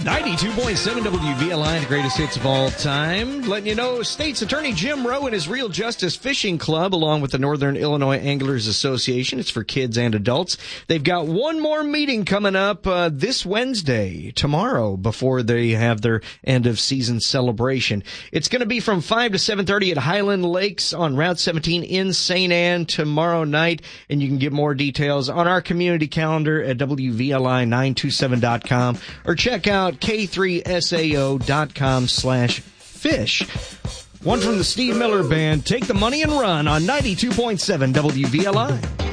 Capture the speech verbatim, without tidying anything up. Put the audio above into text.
ninety-two point seven W V L I, the greatest hits of all time. Letting you know, State's Attorney Jim Rowe and his Real Justice Fishing Club, along with the Northern Illinois Anglers Association, it's for kids and adults. They've got one more meeting coming up uh, this Wednesday, tomorrow, before they have their end-of-season celebration. It's going to be from five to seven thirty at Highland Lakes on Route seventeen in Saint Anne tomorrow night, and you can get more details on our community calendar at W V L I nine two seven dot com or check out K three S A O dot com slash fish. One from the Steve Miller Band, Take the Money and Run on ninety-two point seven W V L I.